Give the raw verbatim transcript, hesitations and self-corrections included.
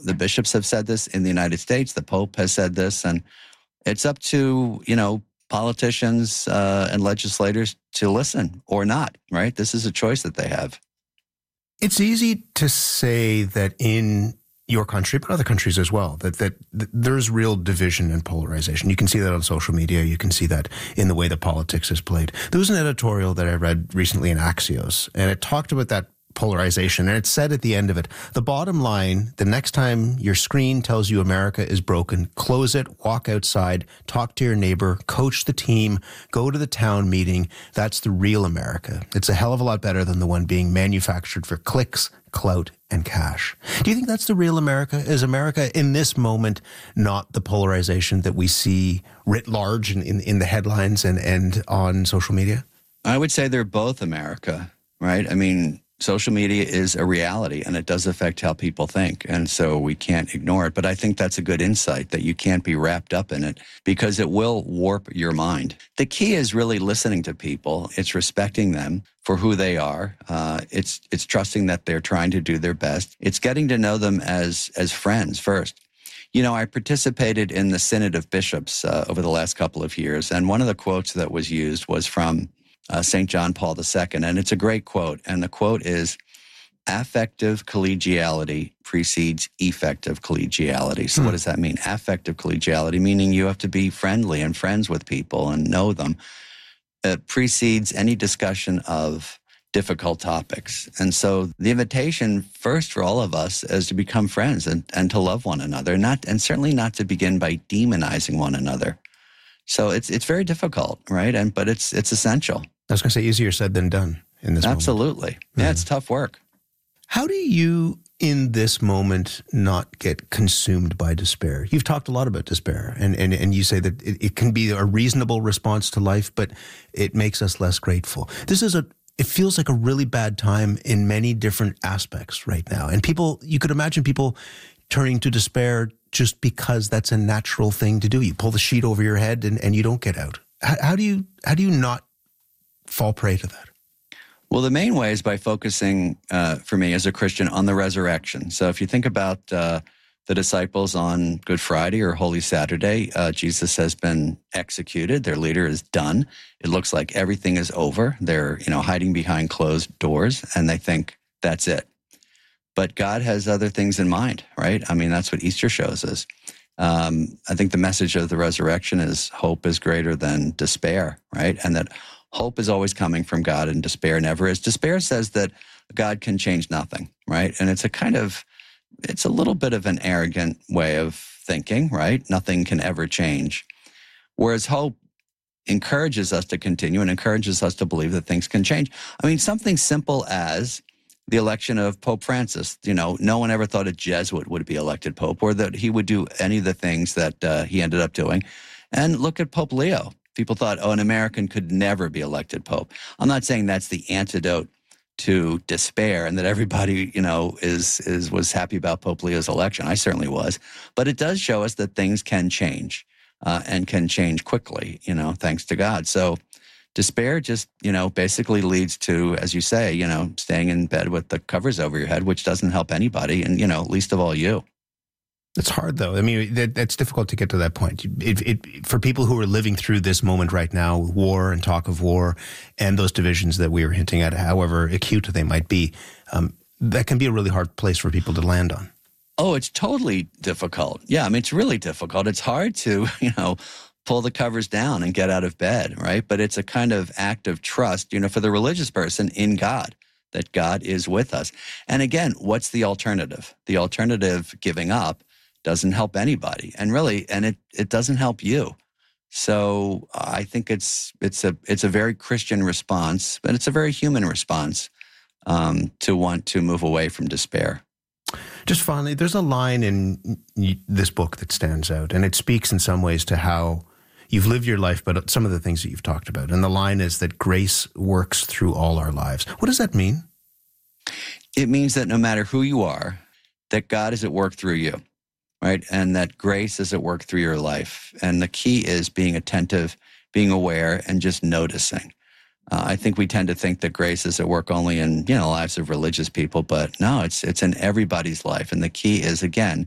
the bishops have said this in the United States. The Pope has said this, and it's up to, you know, politicians uh, and legislators to listen or not, right? This is a choice that they have. It's easy to say that in your country, but other countries as well, that, that that there's real division and polarization. You can see that on social media. You can see that in the way that politics is played. There was an editorial that I read recently in Axios, and it talked about that polarization, and it said at the end of it, the bottom line, the next time your screen tells you America is broken, close it, walk outside, talk to your neighbor, coach the team, go to the town meeting. That's the real America. It's a hell of a lot better than the one being manufactured for clicks, clout, and cash. Do you think that's the real America? Is America in this moment not the polarization that we see writ large in, in, in the headlines and, and on social media? I would say they're both America, right? I mean, social media is a reality, and it does affect how people think, and so we can't ignore it. But I think that's a good insight, that you can't be wrapped up in it, because it will warp your mind. The key is really listening to people. It's respecting them for who they are. Uh, it's it's trusting that they're trying to do their best. It's getting to know them as as friends first. You know, I participated in the Synod of Bishops uh, over the last couple of years, and one of the quotes that was used was from Uh, Saint John Paul the Second, and it's a great quote. And the quote is, affective collegiality precedes effective collegiality. So hmm. what does that mean? Affective collegiality, meaning you have to be friendly and friends with people and know them. It precedes any discussion of difficult topics. And so the invitation first for all of us is to become friends and, and to love one another, not and certainly not to begin by demonizing one another. So it's it's very difficult, right? And but it's it's essential. I was going to say, easier said than done in this Absolutely. moment. Yeah, mm. It's tough work. How do you, in this moment, not get consumed by despair? You've talked a lot about despair, and, and, and you say that it, it can be a reasonable response to life, but it makes us less grateful. This is a, it feels like a really bad time in many different aspects right now. And people, you could imagine people turning to despair just because that's a natural thing to do. You pull the sheet over your head and, and you don't get out. How, how do you how do you not fall prey to that? Well, the main way is by focusing, uh, for me as a Christian, on the resurrection. So if you think about uh, the disciples on Good Friday or Holy Saturday, uh, Jesus has been executed. Their leader is done. It looks like everything is over. They're, you know, hiding behind closed doors, and they think that's it. But God has other things in mind, right? I mean, that's what Easter shows us. Um, I think the message of the resurrection is hope is greater than despair, right? And that hope is always coming from God and despair never is. Despair says that God can change nothing, right? And it's a kind of, it's a little bit of an arrogant way of thinking, right? Nothing can ever change. Whereas hope encourages us to continue and encourages us to believe that things can change. I mean, something simple as the election of Pope Francis. You know, no one ever thought a Jesuit would be elected Pope or that he would do any of the things that uh, he ended up doing. And look at Pope Leo. People thought, oh, an American could never be elected Pope. I'm not saying that's the antidote to despair and that everybody, you know, is is was happy about Pope Leo's election. I certainly was. But it does show us that things can change uh, and can change quickly, you know, thanks to God. So despair just, you know, basically leads to, as you say, you know, staying in bed with the covers over your head, which doesn't help anybody, and, you know, least of all you. It's hard, though. I mean, that, that's difficult to get to that point. It, it, for people who are living through this moment right now, war and talk of war and those divisions that we were hinting at, however acute they might be, um, that can be a really hard place for people to land on. Oh, it's totally difficult. Yeah, I mean, it's really difficult. It's hard to, you know, pull the covers down and get out of bed, right? But it's a kind of act of trust, you know, for the religious person in God, that God is with us. And again, what's the alternative? The alternative, giving up, doesn't help anybody. And really, and it, it doesn't help you. So I think it's it's a it's a very Christian response, but it's a very human response um, to want to move away from despair. Just finally, there's a line in this book that stands out, and it speaks in some ways to how you've lived your life, but some of the things that you've talked about. And the line is that grace works through all our lives. What does that mean? It means that no matter who you are, that God is at work through you, right? And that grace is at work through your life. And the key is being attentive, being aware, and just noticing. Uh, I think we tend to think that grace is at work only in, you know, lives of religious people, but no, it's it's in everybody's life. And the key is, again,